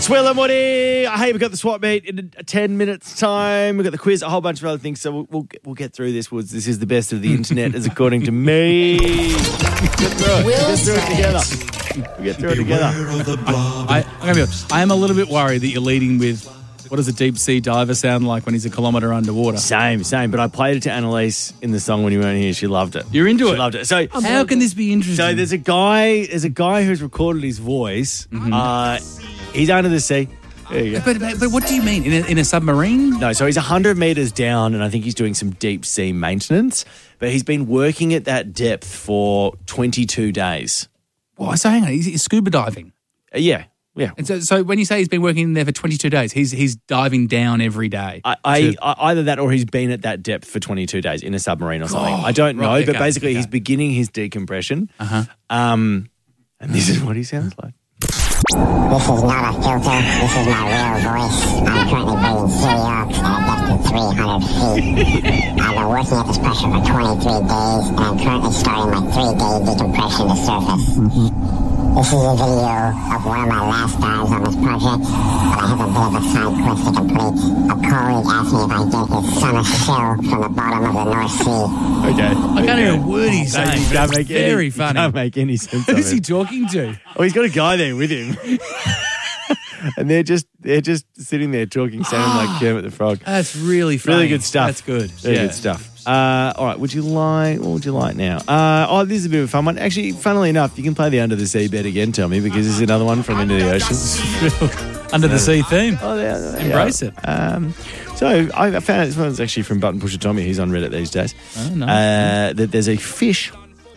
Swell Morty. Hey, we've got the swap meet in 10 minutes' time. We've got the quiz, a whole bunch of other things. So we'll get through this. This is the best of the internet, as according to me. Get through it together. We'll get through it together. I'm gonna be honest. I am a little bit worried that you're leading with, what does a deep sea diver sound like when he's a kilometre underwater? Same. But I played it to Annalise in the song when you weren't here. She loved it. You're into it? She loved it. So how can this be interesting? So there's a guy who's recorded his voice. He's under the sea. There you go. But what do you mean? In a submarine? No, so he's 100 metres down, and I think he's doing some deep sea maintenance. But he's been working at that depth for 22 days. Well, so hang on, he's scuba diving. Yeah. And so when you say he's been working in there for 22 days, he's diving down every day. Either that or he's been at that depth for 22 days in a submarine or something. I don't know, but basically he's beginning his decompression. And this is what he sounds like. This is not a filter. This is my real voice. I'm currently breathing Seriox at a depth of 300 feet. I've been working at this pressure for 23 days, and I'm currently starting my 3-day decompression to surface. This is a video of one of my last dives on this project, but I have a bit of a side quest to complete. A colleague asked me if I get his son a shell from the bottom of the North Sea. Okay. I can't hear a word he's saying. Very funny. Can't make any sense of it. Who's he talking to? Oh, he's got a guy there with him. And they're just sitting there talking, sounding like Kermit the Frog. That's really funny. Really good stuff. That's good. Really good stuff. All right, what would you like now? This is a bit of a fun one. Actually, funnily enough, you can play the Under the Sea bet again, tell me, because this is another one from Into the Ocean. Under the Sea theme. Oh, Embrace it. So I found out this one's actually from Button Pusher Tommy. He's on Reddit these days. Oh, nice. That there's a fish.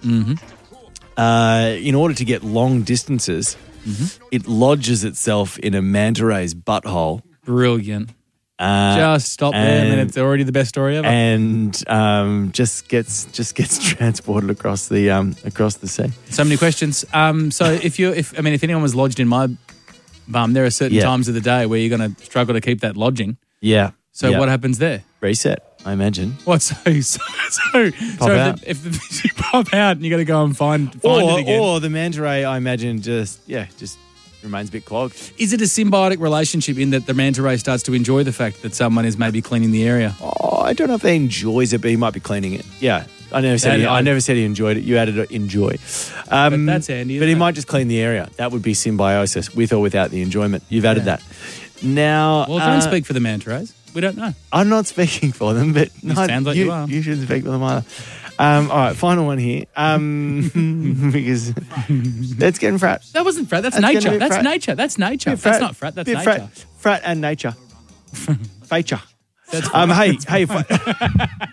In order to get long distances, it lodges itself in a manta ray's butthole. Brilliant. Just stop there, and it's already the best story ever. And just gets transported across the sea. So many questions. So if anyone was lodged in my bum, there are certain times of the day where you're going to struggle to keep that lodging. Yeah. So what happens there? Reset, I imagine. What? So if the fish pop out and you got to go and find it again. Or the manta ray, I imagine, just remains a bit clogged. Is it a symbiotic relationship in that the manta ray starts to enjoy the fact that someone is maybe cleaning the area? Oh, I don't know if he enjoys it, but he might be cleaning it. Yeah. I never said he enjoyed it. You added enjoy. But that's handy. But he might just clean the area. That would be symbiosis, with or without the enjoyment. You've added that. Now, well, don't speak for the manta rays. We don't know. I'm not speaking for them, but it sounds like you are. You shouldn't speak for them either. All right, final one here. Because that's getting frat. That wasn't frat. That's nature. That's nature. That's nature. That's not frat. That's nature. Frat and nature. Feature. Hey.